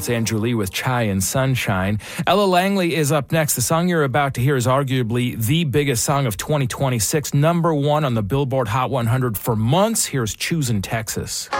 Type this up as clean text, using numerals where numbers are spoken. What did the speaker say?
That's Andrew Lee with Chai and Sunshine. Ella Langley is up next. The song you're about to hear is arguably the biggest song of 2026, #1 on the Billboard Hot 100 for months. Here's Choosin' Texas.